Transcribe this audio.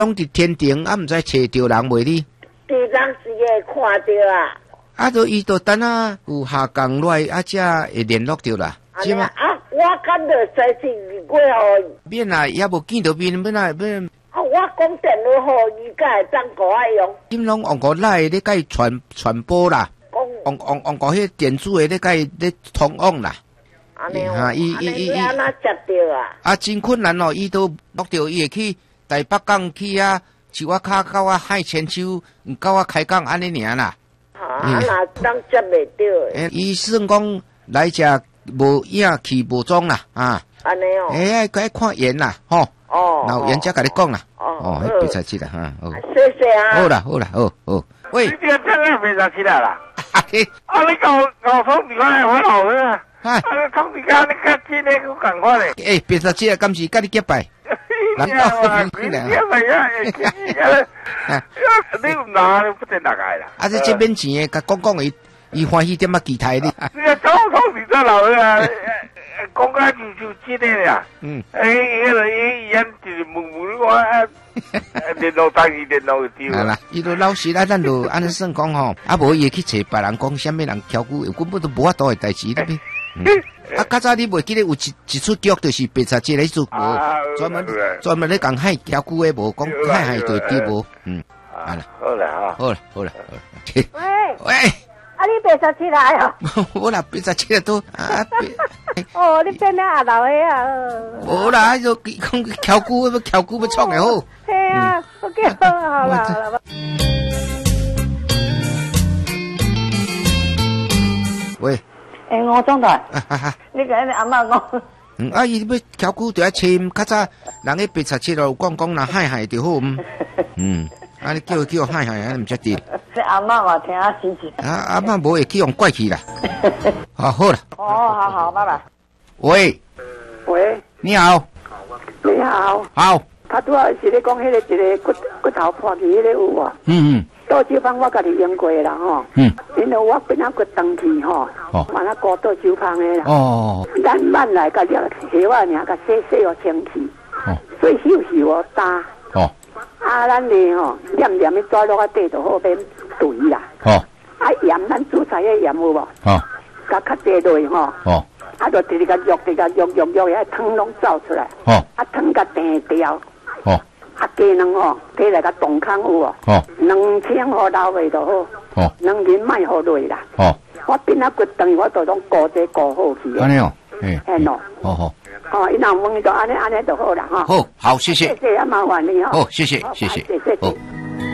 拢伫天庭，啊，毋知找着人袂哩？ 地人是会看到啊。 啊，就伊就等啊有下降落来，啊，才会联络着啦。 是吗？啊，我敢着随时过互伊。 免啦，也无见到面，免啦，免。 啊，我讲电话互伊，才会当甲我用。 金拢用个来咧，甲伊传播啦。用个迄电子诶咧，甲伊咧通往啦。 安尼哦，伊安那接着啊？ 啊，真困难哦！伊都录着，伊会去台北港去啊，树仔骹到啊海千秋，到啊开港安尼尔啦。 啊，那当接袂着诶。 伊算讲来遮无影去无踪啦，啊。 安尼哦。 该看缘啦，吼。 哦。 然后缘才甲你讲啦。 哦。 迄比赛去啦，哈。 谢谢啊。 好啦，好啦，好。喂。 你这个比赛去啦？ 啊， 你搞通你看我老了啊！啊，通你看你看今天我赶快嘞！ 哎，别说这敢是甲你结拜？ 难道你结拜呀？你唔拿你不得大概啦？ 啊，这免钱的，甲讲伊欢喜点啊期待你。 你个搞通你这老了啊！讲个就这个呀。迄个伊演就是问我联络当时联络丢。 好啦，伊都老实啦，咱就安尼算讲吼，啊无伊会去找别人讲啥物人挑鼓，根本都无法度的代志对不？啊，较早你袂记得有一出剧，就是白茶节的迄出无，专门咧讲海挑鼓的，无讲海对对无， 好啦，好啦。 喂，啊，你白茶起来哦？ 我啦，白茶节都啊。 哦，你变了阿老的啊？ 无啦，就讲挑鼓要创的好。 嘿啊，我叫好啦。 喂。 吴总台，你甲阿嬷讲。 啊，伊要挑鼓就要签，较早人咧白茶节有讲若海就好，啊，你叫海，安毋则对。 这阿嬷嘛听啊生气。 阿嬷无会去用怪气啦。好啦。 哦，好，拜拜。 喂，你好。 你好。 好。 他拄仔是咧讲迄个一个骨头破去迄个有无？倒酒芳我家己用过啦吼，因为我本来骨长去吼，完了高倒酒芳的啦。咱慢来甲了鞋袜尔，甲洗互清气。所以休我打。啊，咱咧吼，黏的抓落个地就好变肥啦。啊，盐咱煮菜的盐有无？甲较济落吼。啊，就直直甲肉，遐汤拢走出来。啊，汤甲定掉。啊，鸡卵吼，摕来甲冻空有无？2000互留下就好。2年卖互落啦。我变啊骨长，我就拢顾这顾好去。 安尼哦， 咯。 好。 伊若问就安尼就好啦哈。 好，谢谢。 谢谢啊，麻烦你哈。 好，谢谢。 谢谢。